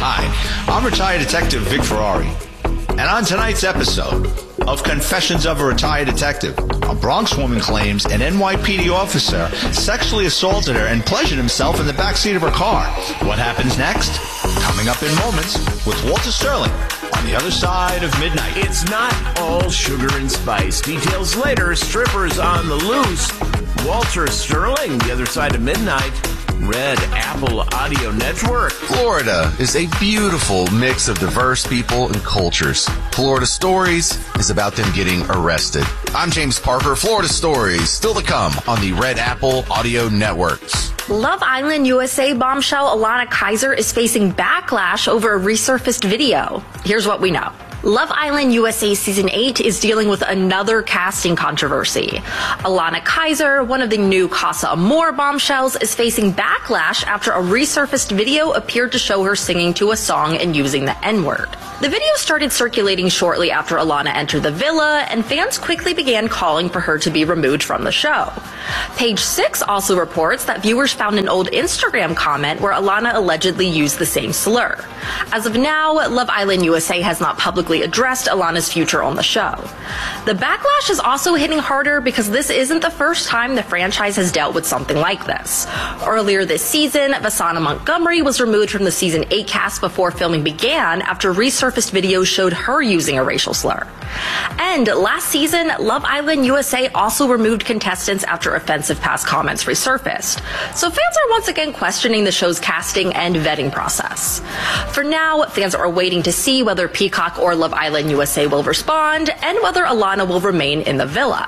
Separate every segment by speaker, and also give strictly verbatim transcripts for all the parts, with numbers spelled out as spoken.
Speaker 1: Hi, I'm retired detective Vic Ferrari. And on tonight's episode of Confessions of a Retired Detective, a Bronx woman claims an N Y P D officer sexually assaulted her and pleasured himself in the backseat of her car. What happens next? Coming up in moments with Walter Sterling on the other side of midnight.
Speaker 2: It's not all sugar and spice. Details later. Strippers on the loose. Walter Sterling, the other side of midnight. Red Apple Audio Network.
Speaker 3: Florida is a beautiful mix of diverse people and cultures. Florida Stories is about them getting arrested. I'm James Parker. Florida Stories still to come on the Red Apple Audio Networks.
Speaker 4: Love Island U S A bombshell Alana Kaiser is facing backlash over a resurfaced video. Here's what we know. Love Island U S A Season eight is dealing with another casting controversy. Alana Kaiser, one of the new Casa Amor bombshells, is facing backlash after a resurfaced video appeared to show her singing to a song and using the N-word. The video started circulating shortly after Alana entered the villa, and fans quickly began calling for her to be removed from the show. Page Six also reports that viewers found an old Instagram comment where Alana allegedly used the same slur. As of now, Love Island U S A has not publicly addressed Alana's future on the show. The backlash is also hitting harder because this isn't the first time the franchise has dealt with something like this. Earlier this season, Vasana Montgomery was removed from the Season eight cast before filming began after resurfaced videos showed her using a racial slur. And last season, Love Island U S A also removed contestants after offensive past comments resurfaced. So fans are once again questioning the show's casting and vetting process. For now, fans are waiting to see whether Peacock or Love Island U S A will respond and whether Alana will remain in the villa.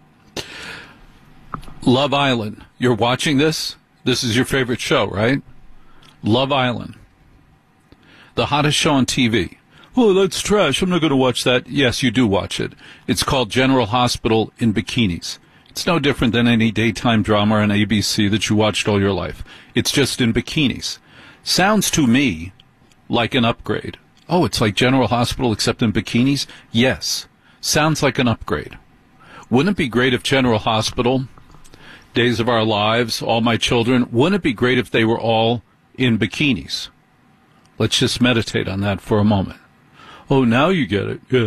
Speaker 5: Love Island. You're watching this? This is your favorite show, right? Love Island. The hottest show on T V. Oh, that's trash. I'm not going to watch that. Yes, you do watch it. It's called General Hospital in Bikinis. It's no different than any daytime drama on A B C that you watched all your life. It's just in bikinis. Sounds to me like an upgrade. Oh, it's like General Hospital except in bikinis? Yes. Sounds like an upgrade. Wouldn't it be great if General Hospital, Days of Our Lives, All My Children, wouldn't it be great if they were all in bikinis? Let's just meditate on that for a moment. Oh, now you get it. Yeah.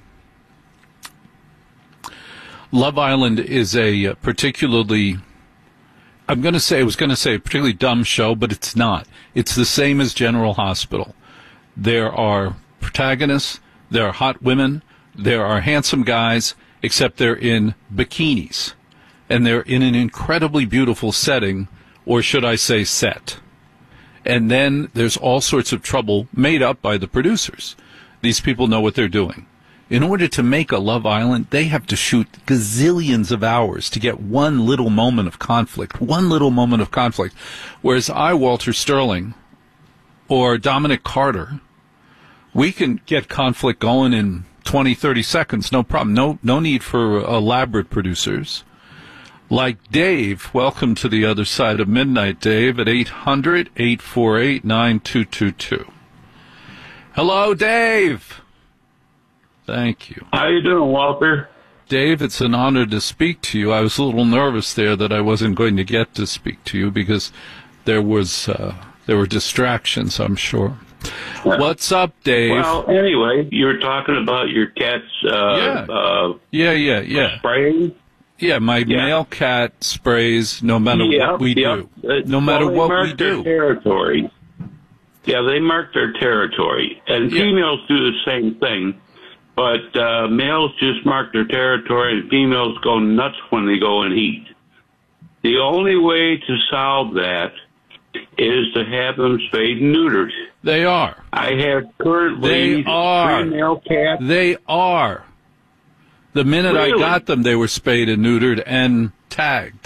Speaker 5: Love Island is a particularly, I'm going to say, I was going to say a particularly dumb show, but it's not. It's the same as General Hospital. There are protagonists, there are hot women, there are handsome guys, except they're in bikinis. And they're in an incredibly beautiful setting, or should I say set. And then there's all sorts of trouble made up by the producers. These people know what they're doing. In order to make a Love Island, they have to shoot gazillions of hours to get one little moment of conflict, one little moment of conflict. Whereas I, Walter Sterling, or Dominic Carter, we can get conflict going in twenty, thirty seconds, no problem. No, no need for elaborate producers. Like Dave, welcome to the other side of midnight, Dave, at eight hundred, eight four eight, nine two two two. Hello, Dave. Thank you.
Speaker 6: How you doing, Walter?
Speaker 5: Dave, it's an honor to speak to you. I was a little nervous there that I wasn't going to get to speak to you because there was uh, there were distractions, I'm sure. Yeah. What's up, Dave?
Speaker 6: Well, anyway, you were talking about your cat's uh,
Speaker 5: yeah.
Speaker 6: Uh,
Speaker 5: yeah, yeah, yeah.
Speaker 6: spraying.
Speaker 5: Yeah, my yeah. male cat sprays no matter
Speaker 6: yep,
Speaker 5: what we
Speaker 6: yep.
Speaker 5: do. Uh, no matter
Speaker 6: well,
Speaker 5: what we do.
Speaker 6: Territory. Yeah, they mark their territory, and
Speaker 5: yeah.
Speaker 6: females do the same thing. But uh, males just mark their territory, and females go nuts when they go and eat. The only way to solve that is to have them spayed and neutered.
Speaker 5: They are.
Speaker 6: I have currently
Speaker 5: they are.
Speaker 6: three male cats.
Speaker 5: They are. The minute
Speaker 6: really?
Speaker 5: I got them, they were spayed and neutered and tagged.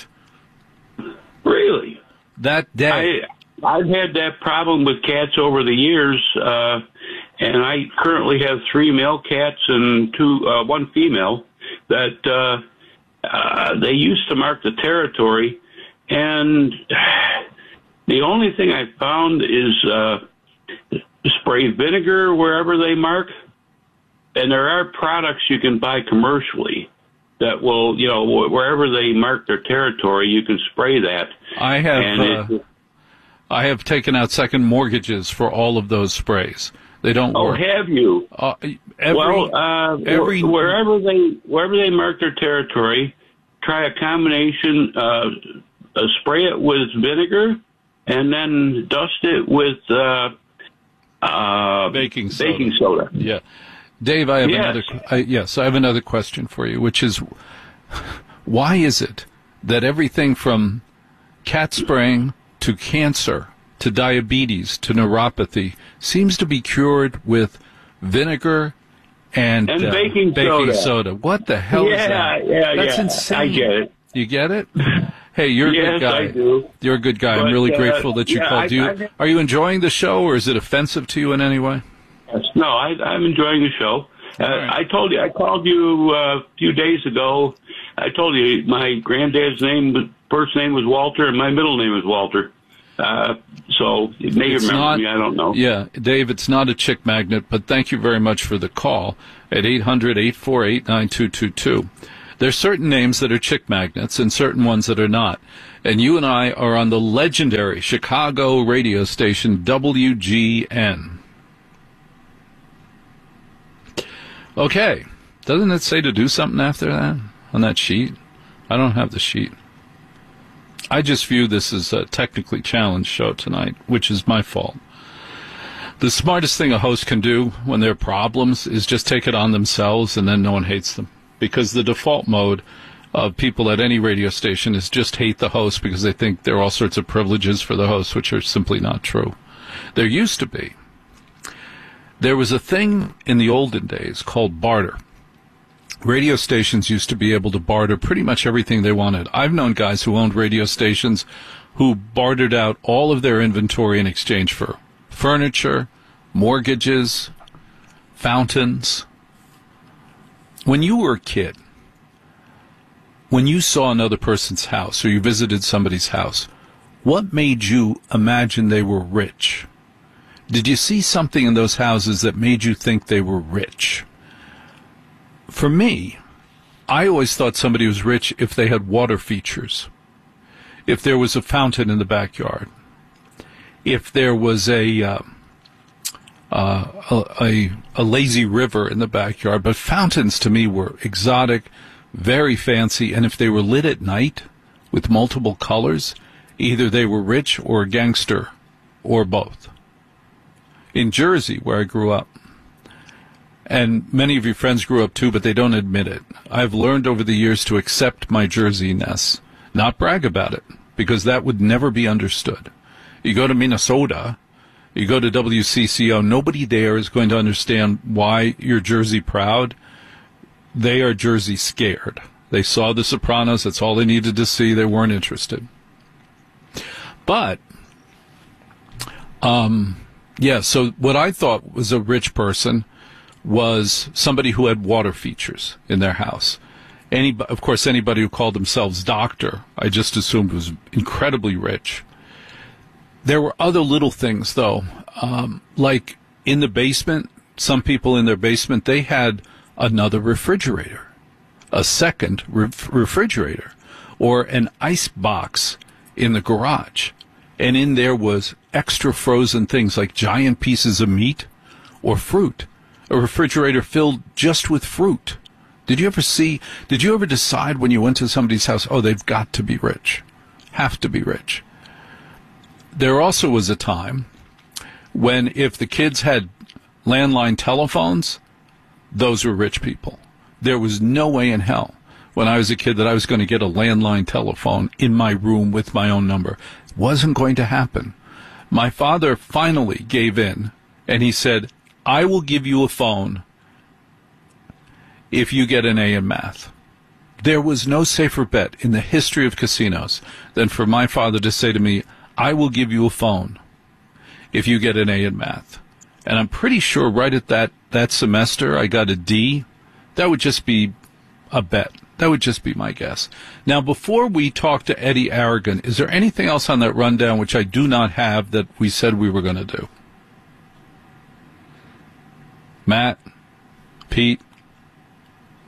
Speaker 6: Really?
Speaker 5: That day.
Speaker 6: I, I've had that problem with cats over the years, uh, and I currently have three male cats and two, uh, one female that uh, uh, they used to mark the territory, and the only thing I found is uh, spray vinegar wherever they mark. And there are products you can buy commercially that will, you know, wherever they mark their territory, you can spray that.
Speaker 5: I have,
Speaker 6: and
Speaker 5: uh,
Speaker 6: it,
Speaker 5: I have taken out second mortgages for all of those sprays. They don't
Speaker 6: Oh,
Speaker 5: work.
Speaker 6: have you?
Speaker 5: Uh, every,
Speaker 6: well, uh,
Speaker 5: every
Speaker 6: wherever they wherever they mark their territory, try a combination. Uh, uh, spray it with vinegar, and then dust it with uh, uh,
Speaker 5: baking soda.
Speaker 6: Baking soda.
Speaker 5: Yeah, Dave, I have
Speaker 6: Yes.
Speaker 5: another. I, yes, I have another question for you, which is, why is it that everything from cat spraying to cancer to diabetes to neuropathy seems to be cured with vinegar and,
Speaker 6: And
Speaker 5: uh,
Speaker 6: baking
Speaker 5: baking
Speaker 6: soda.
Speaker 5: soda? What the hell is
Speaker 6: Yeah,
Speaker 5: that?
Speaker 6: yeah,
Speaker 5: That's
Speaker 6: yeah.
Speaker 5: insane.
Speaker 6: I get it.
Speaker 5: You get it? Hey, you're a
Speaker 6: Yes,
Speaker 5: good guy.
Speaker 6: I do.
Speaker 5: You're a good guy. I'm
Speaker 6: But,
Speaker 5: really
Speaker 6: uh,
Speaker 5: grateful that you
Speaker 6: yeah,
Speaker 5: called.
Speaker 6: I-
Speaker 5: Do you,
Speaker 6: I-
Speaker 5: are you enjoying the show, or is it offensive to you in any way?
Speaker 6: No, I, I'm enjoying the show. Uh,
Speaker 5: right.
Speaker 6: I told you, I called you uh, a few days ago. I told you my granddad's name, first name was Walter, and my middle name is Walter. Uh, so you may
Speaker 5: It's
Speaker 6: remember
Speaker 5: not,
Speaker 6: me. I don't know.
Speaker 5: Yeah, Dave, it's not a chick magnet, but thank you very much for the call at eight hundred, eight four eight, nine two two two. There's certain names that are chick magnets and certain ones that are not. And you and I are on the legendary Chicago radio station W G N. Okay. Doesn't it say to do something after that on that sheet? I don't have the sheet. I just view this as a technically challenged show tonight, which is my fault. The smartest thing a host can do when there are problems is just take it on themselves, and then no one hates them. Because the default mode of people at any radio station is just hate the host because they think there are all sorts of privileges for the host, which are simply not true. There used to be. There was a thing in the olden days called barter. Radio stations used to be able to barter pretty much everything they wanted. I've known guys who owned radio stations who bartered out all of their inventory in exchange for furniture, mortgages, fountains. When you were a kid, when you saw another person's house or you visited somebody's house, what made you imagine they were rich? Did you see something in those houses that made you think they were rich? For me, I always thought somebody was rich if they had water features, if there was a fountain in the backyard, if there was a uh, uh, a, a lazy river in the backyard. But fountains to me were exotic, very fancy, and if they were lit at night with multiple colors, either they were rich or a gangster or both. In Jersey, where I grew up, and many of your friends grew up too, but they don't admit it, I've learned over the years to accept my Jersey-ness, not brag about it, because that would never be understood. You go to Minnesota, you go to W C C O, nobody there is going to understand why you're Jersey proud. They are Jersey scared. They saw The Sopranos, that's all they needed to see, they weren't interested. But, um, yeah, so what I thought was a rich person was somebody who had water features in their house. Any, of course, anybody who called themselves doctor, I just assumed was incredibly rich. There were other little things, though, um, like in the basement, some people in their basement, they had another refrigerator, a second ref- refrigerator, or an ice box in the garage. And in there was extra frozen things like giant pieces of meat or fruit. A refrigerator filled just with fruit. Did you ever see, did you ever decide when you went to somebody's house, oh, they've got to be rich, have to be rich? There also was a time when if the kids had landline telephones, those were rich people. There was no way in hell when I was a kid that I was going to get a landline telephone in my room with my own number. It wasn't going to happen. My father finally gave in, and he said, I will give you a phone if you get an A in math. There was no safer bet in the history of casinos than for my father to say to me, I will give you a phone if you get an A in math. And I'm pretty sure right at that, that semester I got a D. That would just be a bet. That would just be my guess. Now, before we talk to Eddie Aragon, is there anything else on that rundown which I do not have that we said we were going to do? Matt? Pete?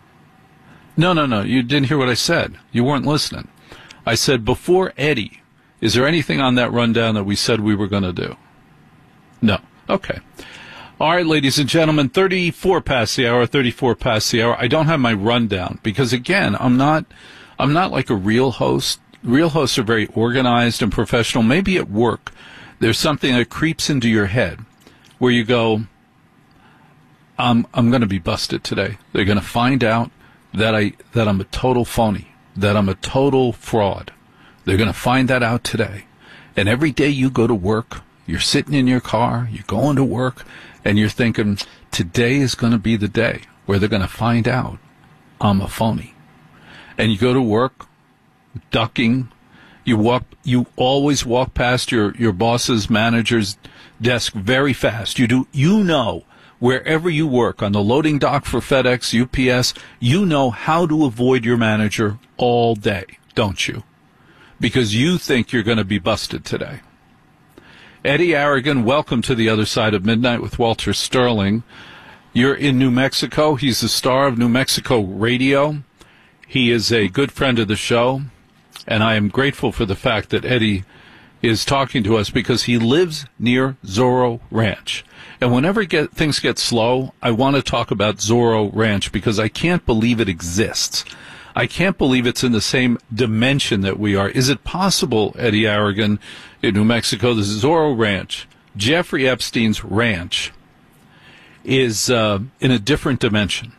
Speaker 5: No, no, no. You didn't hear what I said. You weren't listening. I said before Eddie Is there anything on that rundown that we said we were going to do? No. Okay. All right, ladies and gentlemen, thirty-four past the hour, thirty-four past the hour. I don't have my rundown because, again, I'm not, I'm not like a real host. Real hosts are very organized and professional. Maybe at work, there's something that creeps into your head where you go, I'm, I'm going to be busted today. They're going to find out that I, that I'm a total phony, that I'm a total fraud. They're going to find that out today. And every day you go to work, you're sitting in your car, you're going to work, and you're thinking, today is going to be the day where they're going to find out I'm a phony. And you go to work, ducking. You walk. You always walk past your, your boss's manager's desk very fast. You do. You know, wherever you work, on the loading dock for FedEx, U P S, you know how to avoid your manager all day, don't you? Because you think you're going to be busted today. Eddie Aragon, welcome to the other side of midnight with Walter Sterling. You're in New Mexico. He's the star of New Mexico Radio. He is a good friend of the show, and I am grateful for the fact that Eddie is talking to us because he lives near Zorro Ranch. And whenever get, things get slow, I want to talk about Zorro Ranch because I can't believe it exists. I can't believe it's in the same dimension that we are. Is it possible, Eddie Aragon, in New Mexico, the Zorro Ranch, Jeffrey Epstein's ranch, is uh, in a different dimension?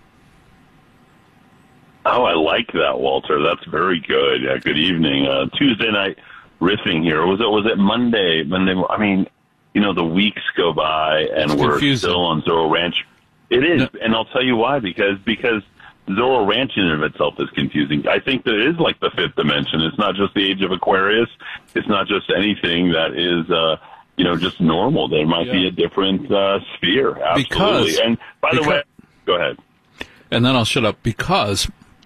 Speaker 7: Oh, I like that, Walter. That's very good. Yeah, good evening. Uh, Tuesday night riffing here. Was it was it Monday? Monday. I mean, you know, the weeks go by and
Speaker 5: it's
Speaker 7: we're
Speaker 5: confusing.
Speaker 7: Still on Zorro Ranch. It is, no. And I'll tell you why. Because because Zorro Ranch in and of itself is confusing. I think that it is like the fifth dimension. It's not just the age of Aquarius. It's not just anything that is, uh, you know, just normal. There might yeah. be a different uh, sphere. Absolutely.
Speaker 5: Because,
Speaker 7: and by
Speaker 5: because,
Speaker 7: the way, go ahead.
Speaker 5: And then I'll shut up because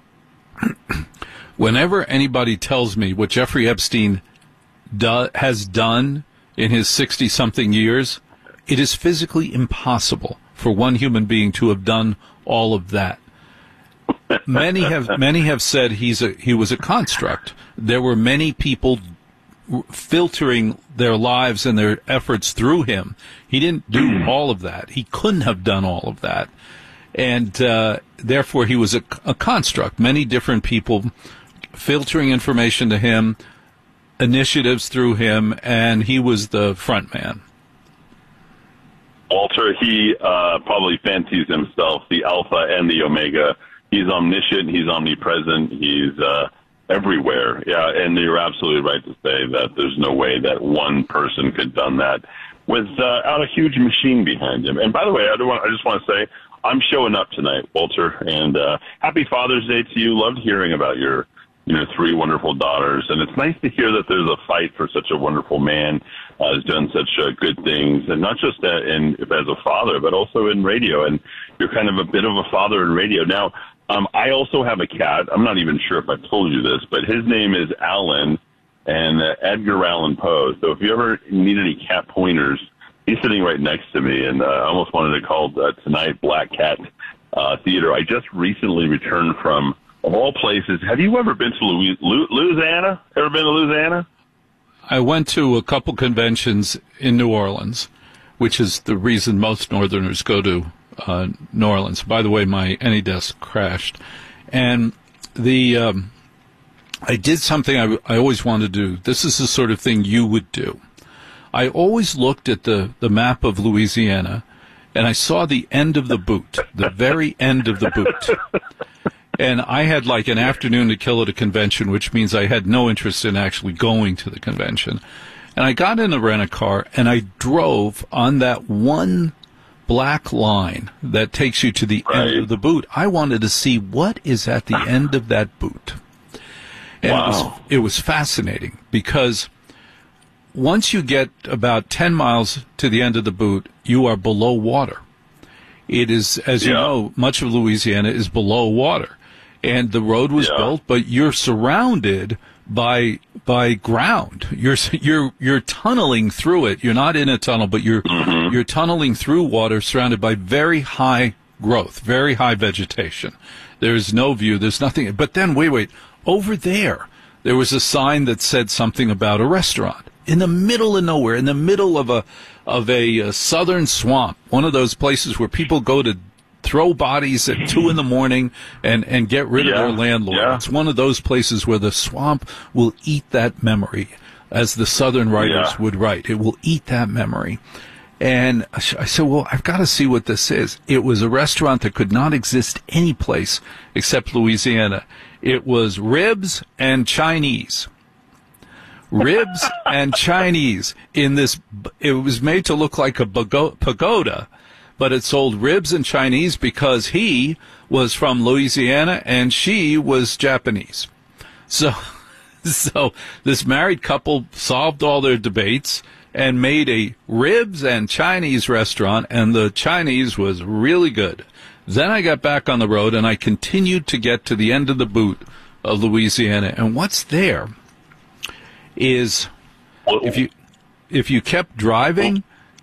Speaker 5: whenever anybody tells me what Jeffrey Epstein do, has done in his sixty-something years, it is physically impossible for one human being to have done all of that. Many have many have said he's a he was a construct. There were many people filtering their lives and their efforts through him. He didn't do all of that. He couldn't have done all of that. And uh, therefore, he was a, a construct. Many different people filtering information to him, initiatives through him, and he was the front man.
Speaker 7: Walter, he uh, probably fancies himself the Alpha and the Omega. He's omniscient. He's omnipresent. He's uh, everywhere. Yeah, and you're absolutely right to say that there's no way that one person could have done that without a huge machine behind him. And by the way, I, do want, I just want to say, I'm showing up tonight, Walter, and uh, happy Father's Day to you. Loved hearing about your, you know, three wonderful daughters, and it's nice to hear that there's a fight for such a wonderful man uh, who's done such uh, good things, and not just uh, in as a father, but also in radio. And you're kind of a bit of a father in radio. Now, um, I also have a cat. I'm not even sure if I told you this, but his name is Alan, and uh, Edgar Allan Poe. So if you ever need any cat pointers, he's sitting right next to me, and uh, I almost wanted to call uh, tonight Black Cat uh, Theater. I just recently returned from, of all places, have you ever been to Louis- Lu- Louisiana? Ever been to Louisiana?
Speaker 5: I went to a couple conventions in New Orleans, which is the reason most Northerners go to uh, New Orleans. By the way, my AnyDesk crashed. And the um, I did something I, I always wanted to do. This is the sort of thing you would do. I always looked at the, the map of Louisiana, and I saw the end of the boot, the very end of the boot. And I had like an afternoon to kill at a convention, which means I had no interest in actually going to the convention. And I got in a rent-a-car, and I drove on that one black line that takes you to the right. end of the boot. I wanted to see what is at the end of that boot. And wow. it was, it was fascinating because once you get about ten miles to the end of the boot, you are below water. It is, as yeah. you know, much of Louisiana is below water. And the road was yeah. built, but you're surrounded by by ground. You're you're you're tunneling through it. You're not in a tunnel, but you're mm-hmm. you're tunneling through water surrounded by very high growth, very high vegetation. There's no view, there's nothing. But then wait, wait. Over there, there was a sign that said something about a restaurant in the middle of nowhere, in the middle of a of a, a southern swamp, one of those places where people go to throw bodies at two in the morning and, and get rid
Speaker 7: yeah.
Speaker 5: of their landlord.
Speaker 7: Yeah.
Speaker 5: It's one of those places where the swamp will eat that memory, as the southern writers
Speaker 7: yeah.
Speaker 5: would write. It will eat that memory. And I said, well, I've got to see what this is. It was a restaurant that could not exist any place except Louisiana. It was ribs and Chinese. Ribs and Chinese in this. It was made to look like a pagoda, but it sold ribs and Chinese because he was from Louisiana and she was Japanese. So, so this married couple solved all their debates and made a ribs and Chinese restaurant, and the Chinese was really good. Then I got back on the road, and I continued to get to the end of the boot of Louisiana. And what's there is, if you if you kept driving,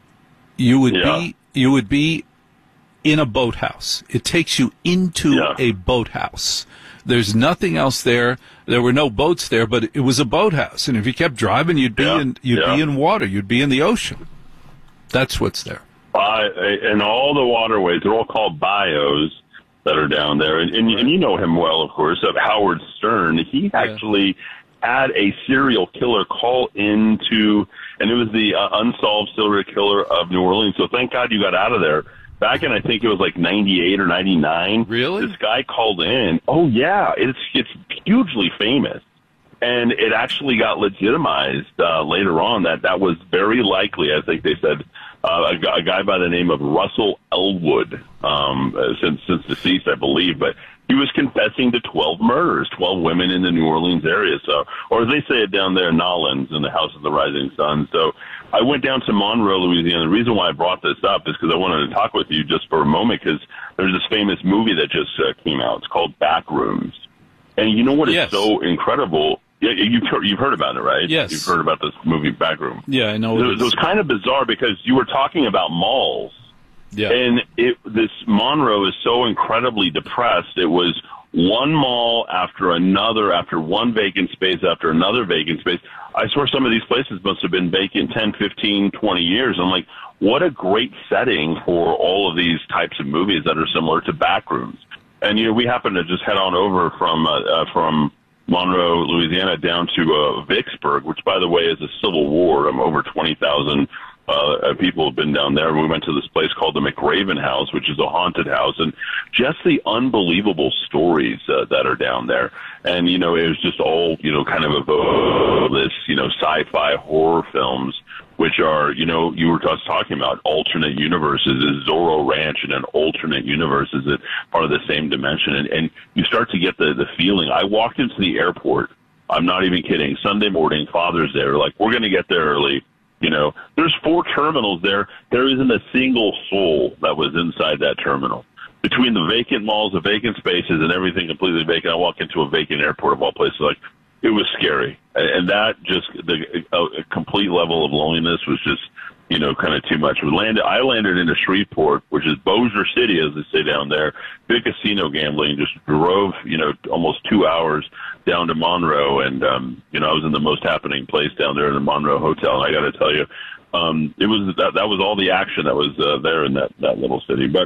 Speaker 5: you would
Speaker 7: yeah.
Speaker 5: be you would be in a boathouse. It takes you into
Speaker 7: yeah.
Speaker 5: a boathouse. There's nothing else there. There were no boats there, but it was a boathouse. And if you kept driving, you'd be
Speaker 7: yeah,
Speaker 5: in you'd
Speaker 7: yeah.
Speaker 5: be in water. You'd be in the ocean. That's what's there.
Speaker 7: Uh, and all the waterways, they're all called bios that are down there. And, and, and you know him well, of course, of Howard Stern. He actually had a serial killer call into, and it was the uh, unsolved serial killer of New Orleans. So thank God you got out of there. Back in, I think it was like ninety-eight or ninety-nine.
Speaker 5: Really?
Speaker 7: This guy called in. Oh, yeah. It's it's hugely famous. And it actually got legitimized uh, later on that that was very likely, I think they said, uh, a, a guy by the name of Russell Elwood, um, uh, since, since deceased, I believe. But he was confessing to twelve murders, twelve women in the New Orleans area. So, or as they say it down there, Nolans, in the House of the Rising Sun. So I went down to Monroe, Louisiana. The reason why I brought this up is because I wanted to talk with you just for a moment, because there's this famous movie that just uh, came out. It's called Backrooms. And you know what is
Speaker 5: yes.
Speaker 7: so incredible? Yeah, you've heard, you've heard about it, right?
Speaker 5: Yes.
Speaker 7: You've heard about this movie, Backroom.
Speaker 5: Yeah, I know.
Speaker 7: It, it, it was kind of bizarre because you were talking about malls.
Speaker 5: Yeah.
Speaker 7: And it, this Monroe is so incredibly depressed. It was one mall after another, after one vacant space, after another vacant space. I swear some of these places must have been vacant ten, fifteen, twenty years. I'm like, what a great setting for all of these types of movies that are similar to Backrooms. And, you know, we happened to just head on over from, uh, uh, from Monroe, Louisiana, down to uh, Vicksburg, which, by the way, is a civil war. Um, over twenty thousand uh, people have been down there. We went to this place called the McRaven House, which is a haunted house, and just the unbelievable stories uh, that are down there. And, you know, it was just all, you know, kind of a, uh, this, you know, sci-fi horror films, which are, you know, you were just talking about alternate universes. Is Zorro Ranch in an alternate universe? Is it part of the same dimension? And, and you start to get the, the feeling. I walked into the airport. I'm not even kidding. Sunday morning, Father's Day. We're like, we're going to get there early. You know, there's four terminals there. There isn't a single soul that was inside that terminal. Between the vacant malls, the vacant spaces, and everything completely vacant, I walk into a vacant airport of all places. Like, it was scary. And that just, the a complete level of loneliness was just, you know, kind of too much. We landed, I landed into Shreveport, which is Bossier City, as they say down there. Big casino gambling. Just drove, you know, almost two hours down to Monroe. And, um, you know, I was in the most happening place down there in the Monroe Hotel. And I got to tell you, um, it was, that, that was all the action that was uh, there in that, that little city. But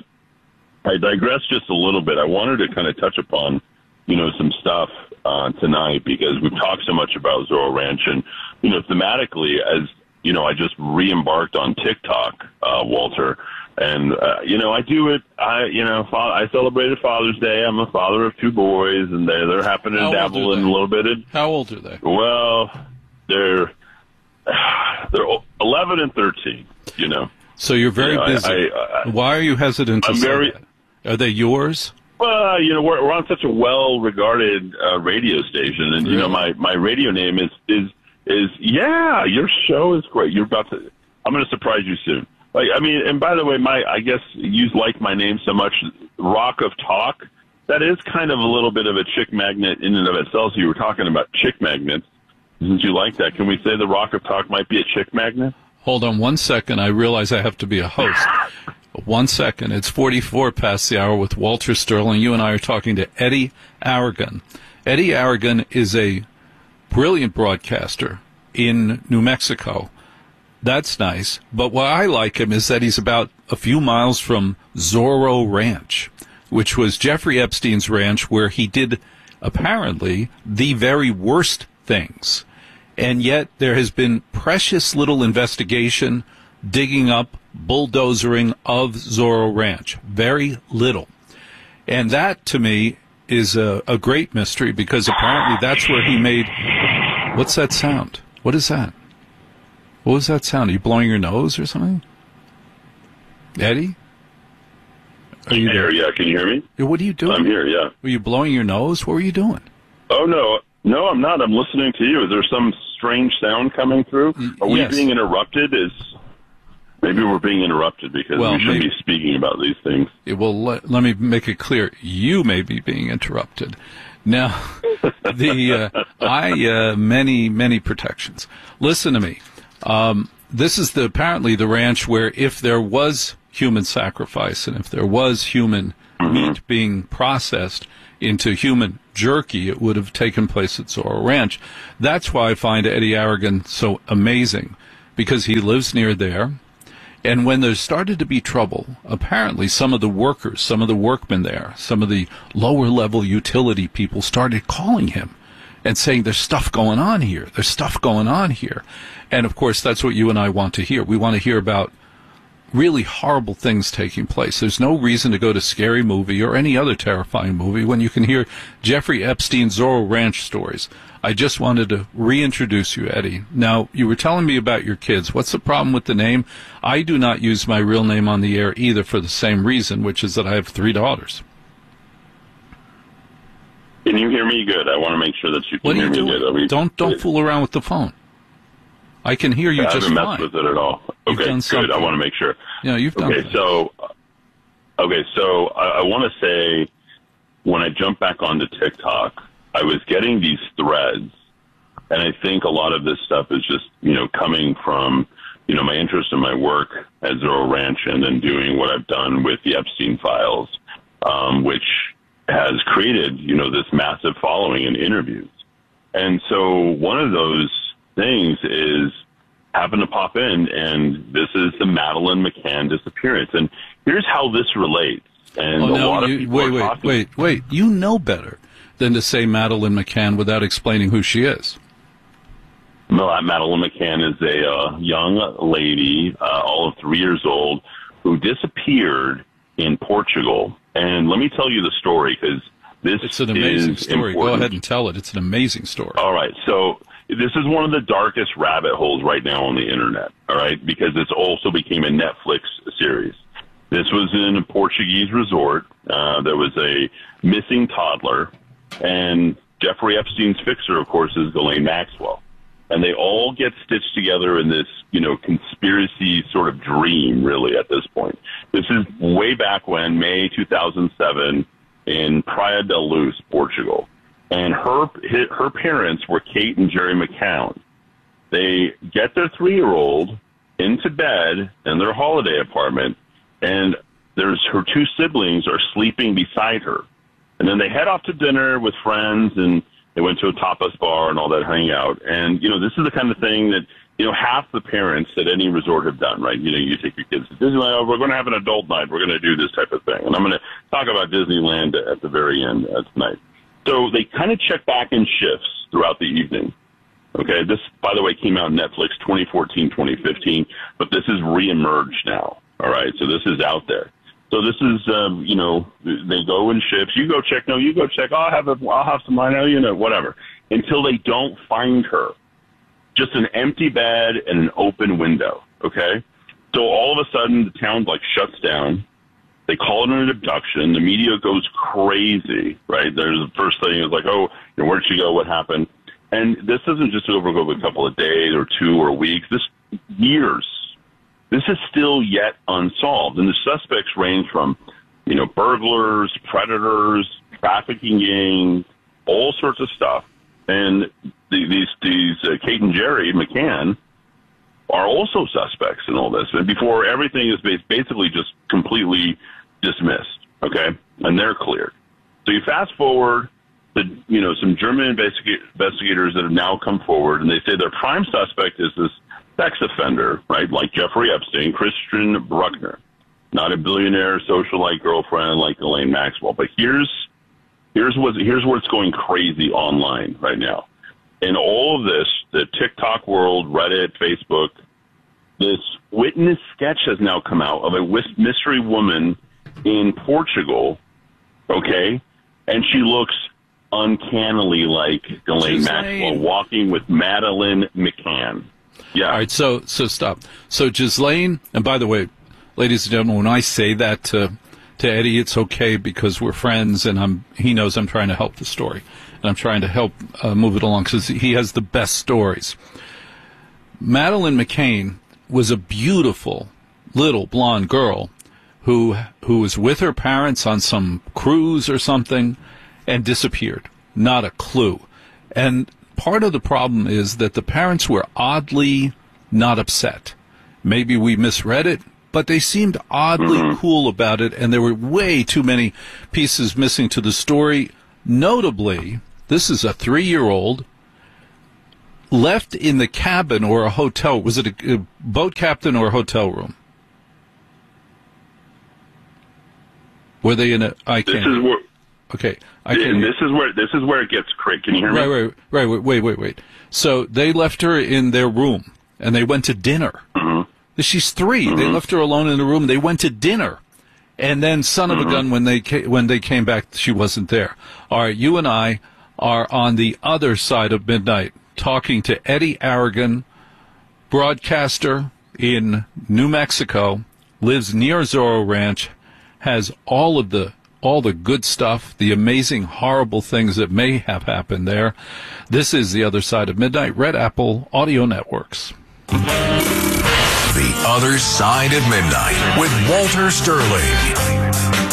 Speaker 7: I digress just a little bit. I wanted to kind of touch upon, you know, some stuff uh, tonight, because we've talked so much about Zorro Ranch, and, you know, thematically, as, you know, I just re-embarked on TikTok, uh, Walter, and, uh, you know, I do it, I, you know, fa- I celebrated Father's Day. I'm a father of two boys, and they're, they're happening to dabble in a little bit of...
Speaker 5: How old are they?
Speaker 7: Well, they're, they're eleven and thirteen, you know.
Speaker 5: So you're very
Speaker 7: you know,
Speaker 5: busy.
Speaker 7: I, I,
Speaker 5: Why are you hesitant to
Speaker 7: I'm
Speaker 5: say
Speaker 7: very,
Speaker 5: that? Are they yours?
Speaker 7: Well, you know, we're, we're on such a well-regarded uh, radio station, and, you know, my, my radio name is, is, is, yeah, your show is great. You're about to, I'm going to surprise you soon. Like, I mean, and by the way, my, I guess you like my name so much, Rock of Talk, that is kind of a little bit of a chick magnet in and of itself. So you were talking about chick magnets. Since you like that, can we say the Rock of Talk might be a chick magnet?
Speaker 5: Hold on one second. I realize I have to be a host. One second. It's forty-four past the hour with Walter Sterling. You and I are talking to Eddie Aragon. Eddie Aragon is a brilliant broadcaster in New Mexico. That's nice. But why I like him is that he's about a few miles from Zorro Ranch, which was Jeffrey Epstein's ranch where he did apparently the very worst things. And yet there has been precious little investigation, digging up, bulldozering of Zorro Ranch. Very little. And that, to me, is a, a great mystery because apparently that's where he made... What's that sound? What is that? What was that sound? Are you blowing your nose or something? Eddie? Are you
Speaker 7: there? Yeah, can you hear me?
Speaker 5: What are you doing?
Speaker 7: I'm here, yeah.
Speaker 5: Were you blowing your nose? What were you doing?
Speaker 7: Oh, no. No, I'm not. I'm listening to you. Is there some strange sound coming through? Are we
Speaker 5: yes.
Speaker 7: being interrupted? Is Maybe we're being interrupted because
Speaker 5: well,
Speaker 7: we should
Speaker 5: maybe.
Speaker 7: be speaking about these things.
Speaker 5: Well, let, let me make it clear. You may be being interrupted. Now, the uh, I uh, many, many protections. Listen to me. Um, this is the apparently the ranch where if there was human sacrifice and if there was human mm-hmm. meat being processed into human jerky, it would have taken place at Zorro Ranch. That's why I find Eddie Aragon so amazing, because he lives near there. And when there started to be trouble, apparently some of the workers, some of the workmen there, some of the lower-level utility people started calling him and saying, there's stuff going on here. There's stuff going on here. And, of course, that's what you and I want to hear. We want to hear about really horrible things taking place. There's no reason to go to Scary Movie or any other terrifying movie when you can hear Jeffrey Epstein's Zorro Ranch stories. I just wanted to reintroduce you, Eddie. Now, you were telling me about your kids. What's the problem with the name? I do not use my real name on the air either for the same reason, which is that I have three daughters.
Speaker 7: Can you hear me good? I want to make sure that you can
Speaker 5: what
Speaker 7: hear
Speaker 5: you
Speaker 7: me
Speaker 5: doing?
Speaker 7: good. I mean,
Speaker 5: don't don't fool around with the phone. I can hear you
Speaker 7: I
Speaker 5: just
Speaker 7: haven't
Speaker 5: fine.
Speaker 7: messed with it at all.
Speaker 5: You've
Speaker 7: Okay,
Speaker 5: done
Speaker 7: good.
Speaker 5: something.
Speaker 7: I want to make sure.
Speaker 5: Yeah, you've done
Speaker 7: Okay,
Speaker 5: that.
Speaker 7: so, okay, so I, I want to say when I jumped back onto TikTok, I was getting these threads, and I think a lot of this stuff is just, you know, coming from, you know, my interest in my work at Zorro Ranch and then doing what I've done with the Epstein files, um, which has created, you know, this massive following in interviews. And so one of those things is happened to pop in, and this is the Madeleine McCann disappearance. And here's how this relates. And
Speaker 5: oh,
Speaker 7: a
Speaker 5: no,
Speaker 7: lot of
Speaker 5: you,
Speaker 7: people
Speaker 5: wait,
Speaker 7: are
Speaker 5: wait,
Speaker 7: talking.
Speaker 5: wait, wait. You know better than to say Madeleine McCann without explaining who she is.
Speaker 7: Madeleine McCann is a uh, young lady, uh, all of three years old, who disappeared in Portugal. And let me tell you the story, because this
Speaker 5: It's an amazing
Speaker 7: is
Speaker 5: story.
Speaker 7: important.
Speaker 5: Go ahead and tell it. It's an amazing story.
Speaker 7: All right. So this is one of the darkest rabbit holes right now on the internet. All right. Because this also became a Netflix series. This was in a Portuguese resort. Uh, there was a missing toddler, and Jeffrey Epstein's fixer, of course, is Ghislaine Maxwell. And they all get stitched together in this, you know, conspiracy sort of dream, really, at this point. This is way back when, May two thousand seven, in Praia da Luz, Portugal. And her her parents were Kate and Jerry McCown. They get their three-year-old into bed in their holiday apartment, and there's her two siblings are sleeping beside her. And then they head off to dinner with friends, and they went to a tapas bar and all that hangout. And, you know, this is the kind of thing that, you know, half the parents at any resort have done, right? You know, you take your kids to Disneyland, oh, we're going to have an adult night, we're going to do this type of thing. And I'm going to talk about Disneyland at the very end uh, tonight. So they kind of check back in shifts throughout the evening. Okay, this, by the way, came out on Netflix twenty fourteen, twenty fifteen, but this is reemerged now. All right, so this is out there. So this is, um, you know, they go in shifts. You go check. No, you go check. I'll have a, I'll have some. I know, you know, whatever. Until they don't find her, just an empty bed and an open window. Okay, so all of a sudden the town like shuts down. They call it an abduction. The media goes crazy, right? There's the first thing is like, oh, you know, where'd she go? What happened? And this doesn't just over a couple of days or two or weeks. This years. This is still yet unsolved. And the suspects range from, you know, burglars, predators, trafficking gangs, all sorts of stuff. And the, these, these uh, Kate and Jerry McCann are also suspects in all this. And before everything is basically just completely dismissed, okay? And they're cleared. So you fast forward the, you know, some German investiga- investigators that have now come forward, and they say their prime suspect is this sex offender, right, like Jeffrey Epstein, Christian Bruckner, not a billionaire socialite girlfriend like Ghislaine Maxwell. But here's here's what here's where it's going crazy online right now. In all of this, the TikTok world, Reddit, Facebook, this witness sketch has now come out of a mystery woman in Portugal, okay, and she looks uncannily like Ghislaine Maxwell walking with Madeleine McCann. Yeah.
Speaker 5: All right, so so stop. So Ghislaine, and by the way, ladies and gentlemen, when I say that to to Eddie, it's okay because we're friends, and I'm he knows I'm trying to help the story, and I'm trying to help uh, move it along because he has the best stories. Madeleine McCann was a beautiful little blonde girl who who was with her parents on some cruise or something and disappeared. Not a clue. And part of the problem is that the parents were oddly not upset. Maybe we misread it, but they seemed oddly mm-hmm. cool about it, and there were way too many pieces missing to the story. Notably, this is a three-year-old left in the cabin or a hotel. Was it a, a boat captain or a hotel room? Were they in a? I can't.
Speaker 7: This is where.
Speaker 5: Okay, I
Speaker 7: and this is where this is where it gets crazy. Can you hear me?
Speaker 5: Right, right, right. Wait, wait, wait, wait. So they left her in their room, and they went to dinner.
Speaker 7: Mm-hmm.
Speaker 5: She's three.
Speaker 7: Mm-hmm.
Speaker 5: They left her alone in the room. They went to dinner, and then, son of mm-hmm. a gun, when they ca- when they came back, she wasn't there. All right, you and I are on the other side of midnight, talking to Eddie Aragon, broadcaster in New Mexico, lives near Zorro Ranch, has all of the all the good stuff, the amazing, horrible things that may have happened there. This is The Other Side of Midnight, Red Apple Audio Networks.
Speaker 8: The Other Side of Midnight with Walter Sterling.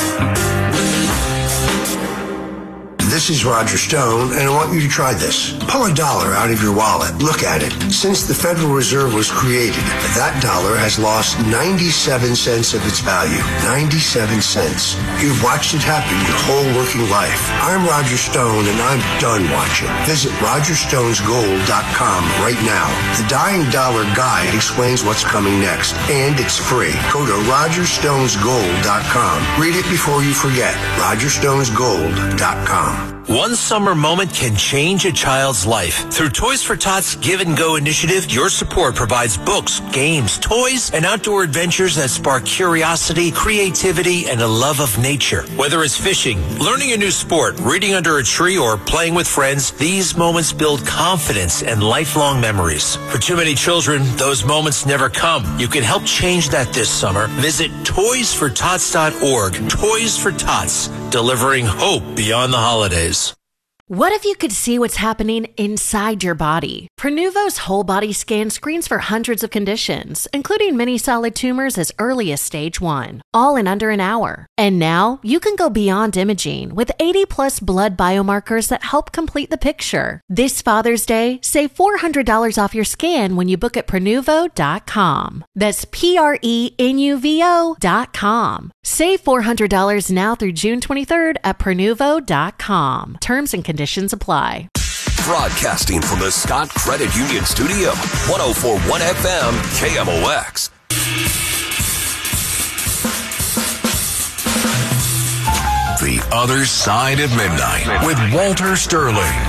Speaker 9: This is Roger Stone, and I want you to try this. Pull a dollar out of your wallet. Look at it. Since the Federal Reserve was created, that dollar has lost ninety-seven cents of its value. ninety-seven cents. You've watched it happen your whole working life. I'm Roger Stone, and I'm done watching. Visit roger stones gold dot com right now. The Dying Dollar Guide explains what's coming next, and it's free. Go to roger stones gold dot com. Read it before you forget. roger stones gold dot com.
Speaker 10: One summer moment can change a child's life. Through Toys for Tots Give and Go initiative, your support provides books, games, toys, and outdoor adventures that spark curiosity, creativity, and a love of nature. Whether it's fishing, learning a new sport, reading under a tree, or playing with friends, these moments build confidence and lifelong memories. For too many children, those moments never come. You can help change that this summer. Visit toys for tots dot org. Toys for Tots, delivering hope beyond the holidays.
Speaker 11: What if you could see what's happening inside your body? Prenuvo's whole body scan screens for hundreds of conditions, including many solid tumors as early as stage one, all in under an hour. And now you can go beyond imaging with eighty plus blood biomarkers that help complete the picture. This Father's Day, save four hundred dollars off your scan when you book at prenuvo dot com. That's P R E N U V O dot com. Save four hundred dollars now through June twenty-third at prenuvo dot com. Terms and conditions apply.
Speaker 8: Broadcasting from the Scott Credit Union Studio, one oh four point one F M, K M O X. The Other Side of Midnight with Walter Sterling.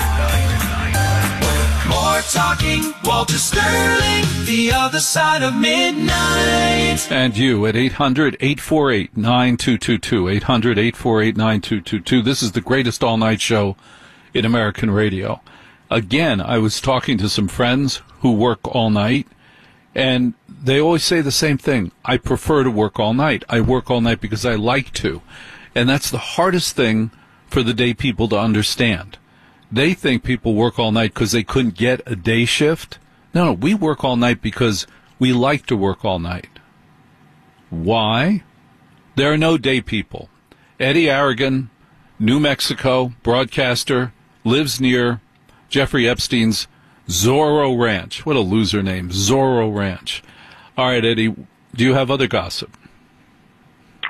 Speaker 12: More talking, Walter Sterling, The Other Side of Midnight.
Speaker 5: And you at eight hundred, eight four eight, nine two two two, eight hundred, eight four eight, nine two two two. This is the greatest all-night show in American radio. Again, I was talking to some friends who work all night, and they always say the same thing. I prefer to work all night. I work all night because I like to. And that's the hardest thing for the day people to understand. They think people work all night because they couldn't get a day shift. No, no, we work all night because we like to work all night. Why? There are no day people. Eddie Aragon, New Mexico, broadcaster, lives near Jeffrey Epstein's Zorro Ranch. What a loser name, Zorro Ranch. All right, Eddie, do you have other gossip?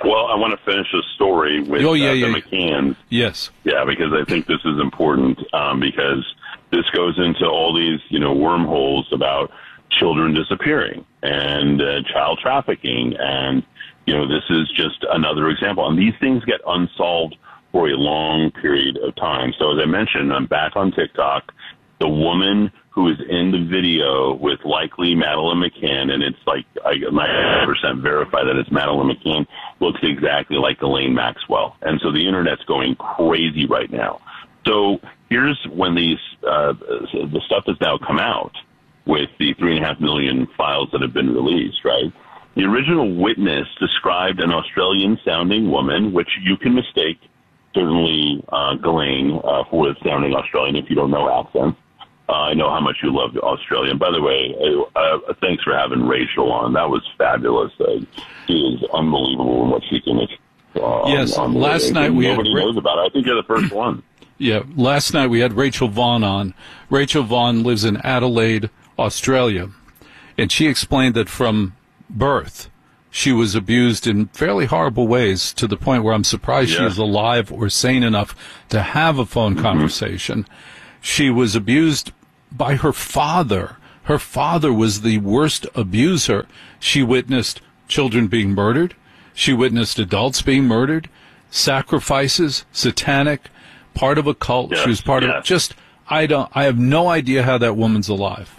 Speaker 7: Well, I want to finish the story with
Speaker 5: oh, yeah,
Speaker 7: uh,
Speaker 5: yeah,
Speaker 7: the McCanns.
Speaker 5: Yes.
Speaker 7: Yeah, because I think this is important um, because this goes into all these, you know, wormholes about children disappearing and uh, child trafficking. And, you know, this is just another example. And these things get unsolved for a long period of time. So as I mentioned, I'm back on TikTok. The woman who is in the video with likely Madeleine McCann, and it's like I ninety percent verify that it's Madeleine McCann, looks exactly like Ghislaine Maxwell. And so the internet's going crazy right now. So here's when these uh, the stuff has now come out with the three and a half million files that have been released, right? The original witness described an Australian-sounding woman, which you can mistake, certainly uh, Ghislaine, uh, for sounding Australian if you don't know accents. Uh, I know how much you love Australia. And by the way, uh, thanks for having Rachel on. That was fabulous. Uh, she is unbelievable in what she can uh,
Speaker 5: Yes,
Speaker 7: on, on
Speaker 5: last
Speaker 7: the,
Speaker 5: night we
Speaker 7: nobody
Speaker 5: had...
Speaker 7: knows about it. I think you're the first one.
Speaker 5: Yeah, last night we had Rachel Vaughn on. Rachel Vaughn lives in Adelaide, Australia, and she explained that from birth she was abused in fairly horrible ways to the point where I'm surprised
Speaker 7: Yeah.
Speaker 5: she is alive or sane enough to have a phone
Speaker 7: Mm-hmm.
Speaker 5: conversation. She was abused by her father. Her father was the worst abuser. She witnessed children being murdered. She witnessed adults being murdered, sacrifices, satanic, part of a cult.
Speaker 7: Yes,
Speaker 5: She was part
Speaker 7: yes.
Speaker 5: of just, I don't, I have no idea how that woman's alive.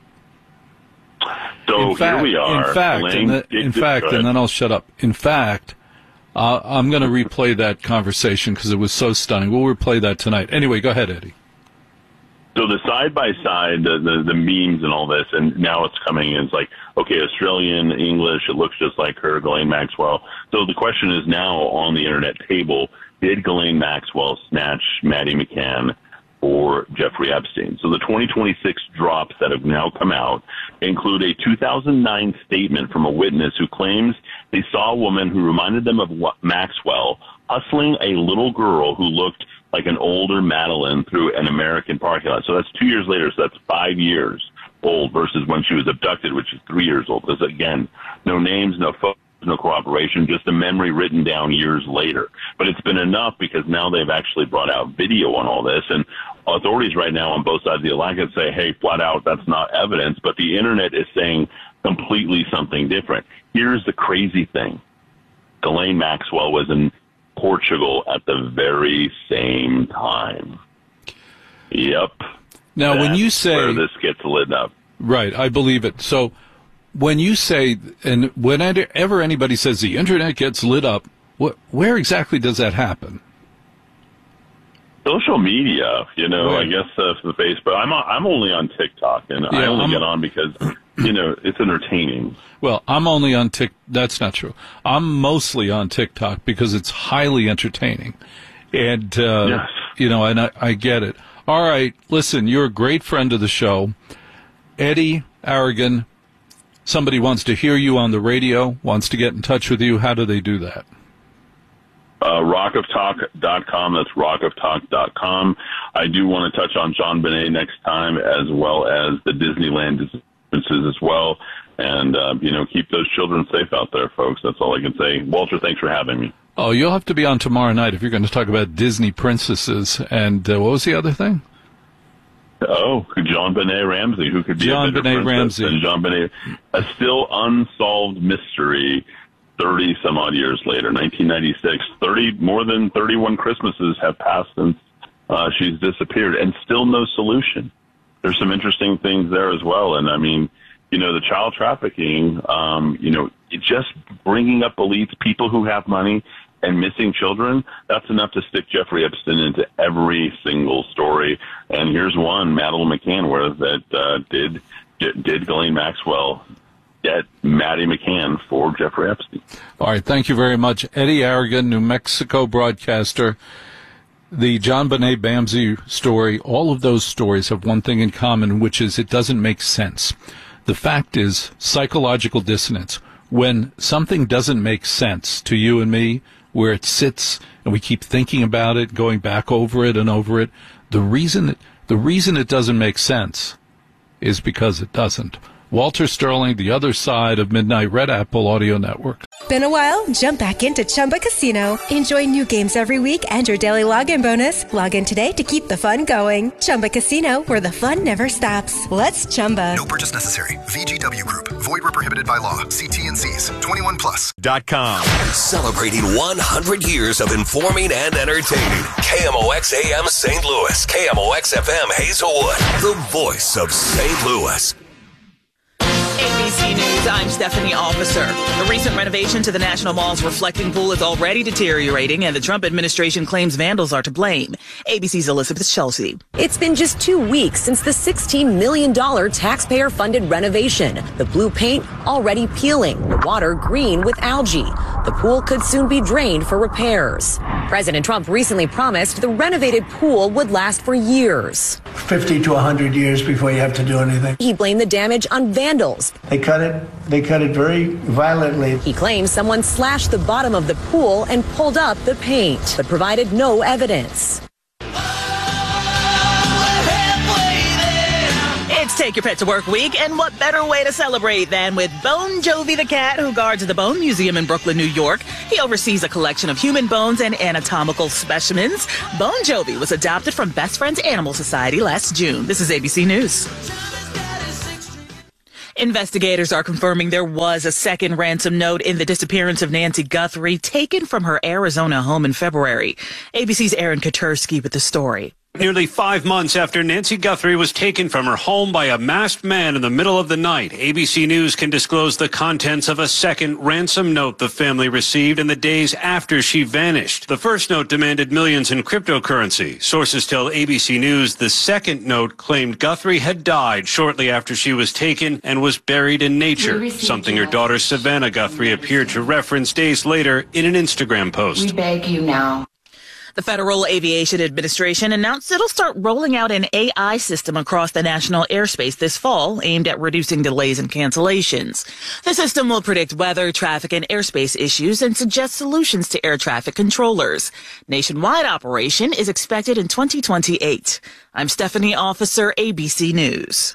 Speaker 7: So
Speaker 5: in fact,
Speaker 7: here we are.
Speaker 5: In fact,
Speaker 7: Elaine,
Speaker 5: and the,
Speaker 7: it-
Speaker 5: in
Speaker 7: it-
Speaker 5: fact,
Speaker 7: go ahead.
Speaker 5: and then I'll shut up. In fact, uh, I'm going to replay that conversation because it was so stunning. We'll replay that tonight. Anyway, go ahead, Eddie.
Speaker 7: So the side by side, the, the the memes and all this, and now it's coming in. It's like, okay, Australian, English, it looks just like her, Ghislaine Maxwell. So the question is now on the internet table: did Ghislaine Maxwell snatch Maddie McCann or Jeffrey Epstein? So the twenty twenty-six drops that have now come out include a two thousand nine statement from a witness who claims they saw a woman who reminded them of Maxwell hustling a little girl who looked like an older Madeleine through an American parking lot. So that's two years later. So that's five years old versus when she was abducted, which is three years old. Because again, no names, no photos, no cooperation, just a memory written down years later. But it's been enough because now they've actually brought out video on all this. And authorities right now on both sides of the Atlantic say, hey, flat out, that's not evidence. But the internet is saying completely something different. Here's the crazy thing. Ghislaine Maxwell was in Portugal at the very same time. Yep.
Speaker 5: Now, when you say
Speaker 7: where this gets lit up,
Speaker 5: right, I believe it. So, when you say, and whenever anybody says the internet gets lit up, what, where exactly does that happen?
Speaker 7: social media, you know,
Speaker 5: Right.
Speaker 7: I guess uh, the Facebook. I'm on, I'm only on TikTok, and I
Speaker 5: Yeah,
Speaker 7: only
Speaker 5: I'm-
Speaker 7: get on because you know it's entertaining.
Speaker 5: Well, I'm only on Tik. That's not true. I'm mostly on TikTok because it's highly entertaining, and uh,
Speaker 7: Yes.
Speaker 5: you know, and I, I get it. All right, listen, you're a great friend of the show, Eddie Aragon. Somebody wants to hear you on the radio, wants to get in touch with you. How do they do that?
Speaker 7: Uh, rock of talk dot com. That's rock of talk dot com. I do want to touch on JonBenét next time, as well as the Disneyland differences as well. And, uh, you know, keep those children safe out there, folks. That's all I can say. Walter, thanks for having me.
Speaker 5: Oh, you'll have to be on tomorrow night if you're going to talk about Disney princesses. And uh, what was the other thing?
Speaker 7: Oh, JonBenét Ramsey, who could be
Speaker 5: John
Speaker 7: a better
Speaker 5: Benet
Speaker 7: princess
Speaker 5: Ramsey.
Speaker 7: than JonBenét, a still unsolved mystery thirty some odd years later, nineteen ninety-six. thirty, more than thirty-one Christmases have passed since uh, she's disappeared, and still no solution. There's some interesting things there as well. And I mean, you know, the child trafficking, um, you know, it just bringing up elites, people who have money, and missing children, that's enough to stick Jeffrey Epstein into every single story. And here's one, Madeleine McCann, where that uh, did did Ghislaine Maxwell get Maddie McCann for Jeffrey Epstein.
Speaker 5: All right, thank you very much. Eddie Aragon, New Mexico broadcaster. The JonBenét Ramsey story, all of those stories have one thing in common, which is it doesn't make sense. The fact is psychological dissonance. When something doesn't make sense to you and me, where it sits and we keep thinking about it, going back over it and over it, the reason it, the reason it doesn't make sense is because it doesn't. Walter Sterling, the other side of Midnight Red Apple Audio Network.
Speaker 13: Been a while? Jump back into Chumba Casino. Enjoy new games every week and your daily login bonus. Log in today to keep the fun going. Chumba Casino, where the fun never stops. Let's Chumba.
Speaker 14: No purchase necessary. V G W Group. Void where prohibited by law. See T N Cs. twenty-one plus.
Speaker 8: Dot com. Celebrating one hundred years of informing and entertaining. K M O X A M Saint Louis. K M O X F M Hazelwood. The voice of Saint Louis.
Speaker 15: A B C News, I'm Stephanie Officer. The recent renovation to the National Mall's reflecting pool is already deteriorating, and the Trump administration claims vandals are to blame. A B C's Elizabeth Chelsea.
Speaker 16: It's been just two weeks since the sixteen million dollars taxpayer-funded renovation. The blue paint already peeling, the water green with algae. The pool could soon be drained for repairs. President Trump recently promised the renovated pool would last for years.
Speaker 17: fifty to one hundred years before you have to do anything.
Speaker 16: He blamed the damage on vandals.
Speaker 17: They cut it, they cut it very violently.
Speaker 16: He claims someone slashed the bottom of the pool and pulled up the paint, but provided no evidence.
Speaker 15: It's Take Your Pet to Work Week, and what better way to celebrate than with Bon Jovi the cat, who guards the Bone Museum in Brooklyn, New York. He oversees a collection of human bones and anatomical specimens. Bon Jovi was adopted from Best Friends Animal Society last June. This is A B C News. Investigators are confirming there was a second ransom note in the disappearance of Nancy Guthrie, taken from her Arizona home in February. A B C's Aaron Katursky with the story.
Speaker 18: Nearly five months after Nancy Guthrie was taken from her home by a masked man in the middle of the night, A B C News can disclose the contents of a second ransom note the family received in the days after she vanished. The first note demanded millions in cryptocurrency. Sources tell A B C News the second note claimed Guthrie had died shortly after she was taken and was buried in nature, something her daughter Savannah Guthrie appeared to reference days later in an Instagram post.
Speaker 19: We beg you now.
Speaker 15: The Federal Aviation Administration announced it'll start rolling out an A I system across the national airspace this fall, aimed at reducing delays and cancellations. The system will predict weather, traffic, and airspace issues and suggest solutions to air traffic controllers. Nationwide operation is expected in twenty twenty-eight. I'm Stephanie Officer, A B C News.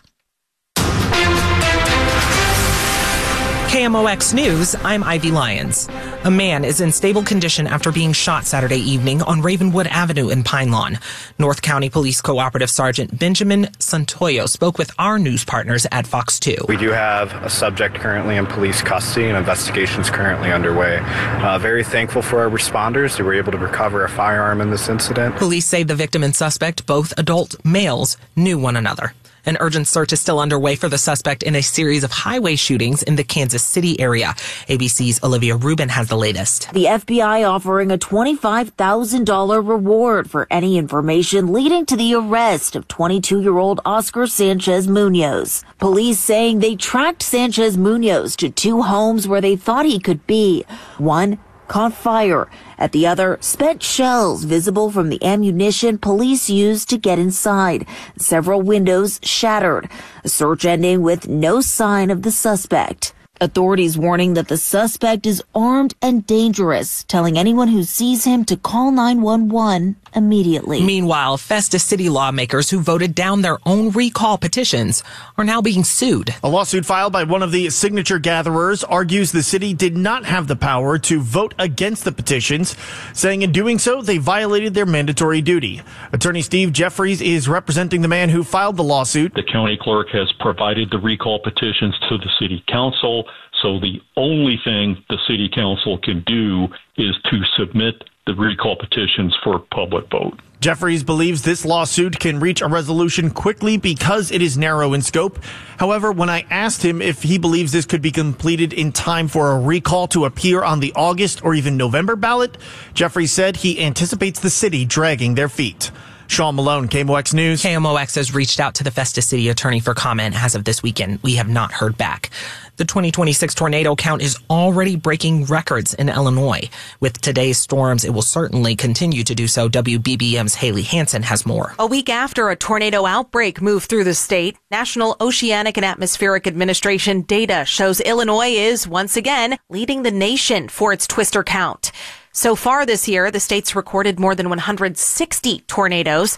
Speaker 20: K M O X News, I'm Ivy Lyons. A man is in stable condition after being shot Saturday evening on Ravenwood Avenue in Pine Lawn. North County Police Cooperative Sergeant Benjamin Santoyo spoke with our news partners at Fox two.
Speaker 21: We do have a subject currently in police custody and investigations currently underway. Uh, very thankful for our responders who were able to recover a firearm in this incident.
Speaker 20: Police say the victim and suspect, both adult males, knew one another. An urgent search is still underway for the suspect in a series of highway shootings in the Kansas City area. A B C's Olivia Rubin has the latest.
Speaker 22: The F B I offering a twenty-five thousand dollars reward for any information leading to the arrest of twenty-two-year-old Oscar Sanchez Munoz. Police saying they tracked Sanchez Munoz to two homes where they thought he could be. One caught fire. At the other, spent shells visible from the ammunition police used to get inside. Several windows shattered. A search ending with no sign of the suspect. Authorities warning that the suspect is armed and dangerous, telling anyone who sees him to call nine one one immediately.
Speaker 20: Meanwhile, Festus City lawmakers who voted down their own recall petitions are now being sued.
Speaker 23: A lawsuit filed by one of the signature gatherers argues the city did not have the power to vote against the petitions, saying in doing so, they violated their mandatory duty. Attorney Steve Jeffries is representing the man who filed the lawsuit.
Speaker 24: The county clerk has provided the recall petitions to the city council. So the only thing the city council can do is to submit the recall petitions for public vote.
Speaker 23: Jeffries believes this lawsuit can reach a resolution quickly because it is narrow in scope. However, when I asked him if he believes this could be completed in time for a recall to appear on the August or even November ballot, Jeffries said he anticipates the city dragging their feet. Sean Malone, K M O X News.
Speaker 20: K M O X has reached out to the Festus City attorney for comment. As of this weekend, we have not heard back. The twenty twenty-six tornado count is already breaking records in Illinois. With today's storms, it will certainly continue to do so. W B B M's Haley Hansen has more.
Speaker 25: A week after a tornado outbreak moved through the state, National Oceanic and Atmospheric Administration data shows Illinois is once again leading the nation for its twister count. So far this year, the state's recorded more than one hundred sixty tornadoes.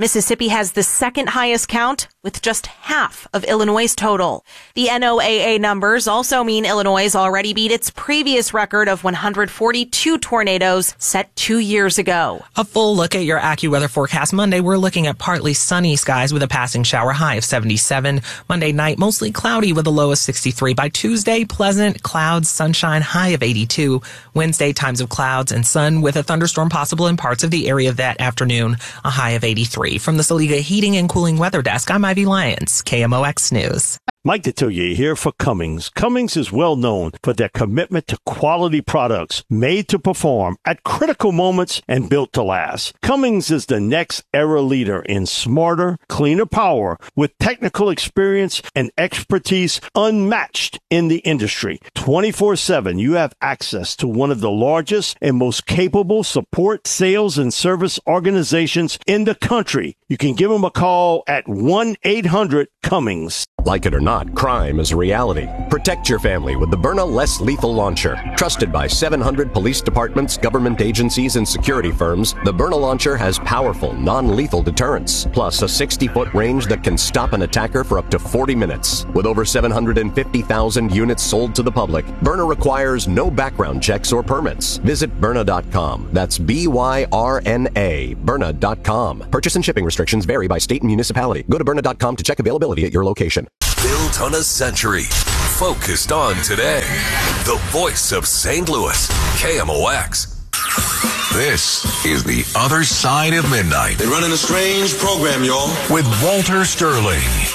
Speaker 25: Mississippi has the second highest count, with just half of Illinois' total. The N O A A numbers also mean Illinois already beat its previous record of one hundred forty-two tornadoes set two years ago.
Speaker 20: A full look at your AccuWeather forecast Monday. We're looking at partly sunny skies with a passing shower, high of seventy-seven. Monday night, mostly cloudy with a low of sixty-three. By Tuesday, pleasant clouds, sunshine, high of eighty-two. Wednesday, times of clouds and sun with a thunderstorm possible in parts of the area that afternoon, a high of eighty-three. From the Saliga Heating and Cooling Weather Desk, I'm Ivy Lyons, K M O X News.
Speaker 1: Mike Detillier here for Cummings. Cummings is well known for their commitment to quality products made to perform at critical moments and built to last. Cummings is the next era leader in smarter, cleaner power with technical experience and expertise unmatched in the industry. twenty-four seven, you have access to one of the largest and most capable support, sales, and service organizations in the country. You can give them a call at one eight hundred Cummings.
Speaker 2: Like it or not, crime is a reality. Protect your family with the Byrna Less Lethal Launcher. Trusted by seven hundred police departments, government agencies, and security firms, the Byrna Launcher has powerful, non-lethal deterrence, plus a sixty-foot range that can stop an attacker for up to forty minutes. With over seven hundred fifty thousand units sold to the public, Byrna requires no background checks or permits. Visit Byrna dot com. That's B Y R N A, Byrna dot com. Purchase and shipping restrictions vary by state and municipality. Go to Byrna dot com to check availability at your location.
Speaker 8: Built on a century, focused on today. The voice of Saint Louis, K M O X. This is The Other Side of Midnight.
Speaker 3: They're running a strange program, y'all.
Speaker 8: With Walter Sterling.